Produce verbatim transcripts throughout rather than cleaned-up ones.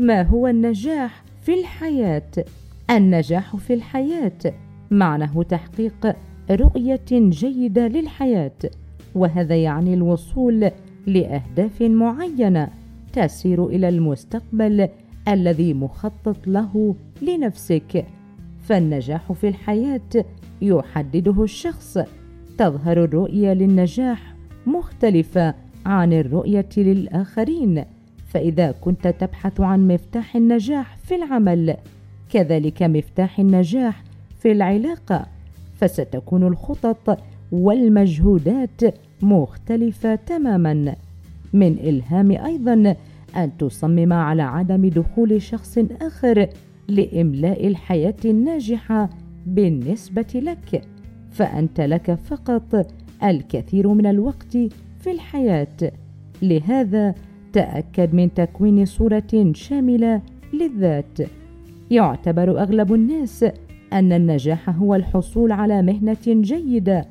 ما هو النجاح في الحياة؟ النجاح في الحياة معناه تحقيق رؤية جيدة للحياة، وهذا يعني الوصول لأهداف معينة تسير إلى المستقبل الذي مخطط له لنفسك. فالنجاح في الحياة يحدده الشخص. تظهر الرؤية للنجاح مختلفة عن الرؤية للآخرين، فإذا كنت تبحث عن مفتاح النجاح في العمل كذلك مفتاح النجاح في العلاقة، فستكون الخطط والمجهودات مختلفة تماما. من الهام أيضا أن تصمم على عدم دخول شخص آخر لإملاء الحياة الناجحة بالنسبة لك، فأنت لك فقط الكثير من الوقت في الحياة. لهذا تأكد من تكوين صورة شاملة للذات. يعتبر أغلب الناس أن النجاح هو الحصول على مهنة جيدة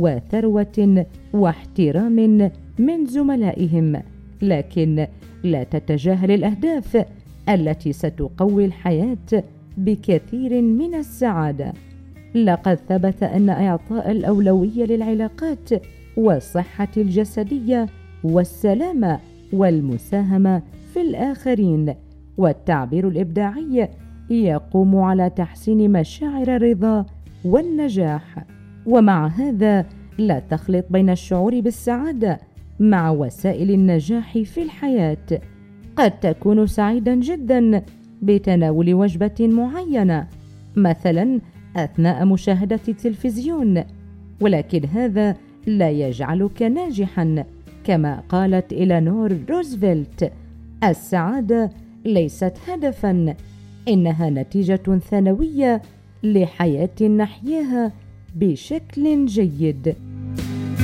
وثروة واحترام من زملائهم، لكن لا تتجاهل الأهداف التي ستقوي الحياة بكثير من السعادة. لقد ثبت أن إعطاء الأولوية للعلاقات والصحة الجسدية والسلامة والمساهمة في الآخرين والتعبير الإبداعي يقوم على تحسين مشاعر الرضا والنجاح. ومع هذا لا تخلط بين الشعور بالسعادة مع وسائل النجاح في الحياة. قد تكون سعيدا جدا بتناول وجبة معينة مثلا أثناء مشاهدة التلفزيون، ولكن هذا لا يجعلك ناجحا. كما قالت إلينور روزفلت: السعادة ليست هدفا، إنها نتيجة ثانوية لحياة نحياها بشكل جيد.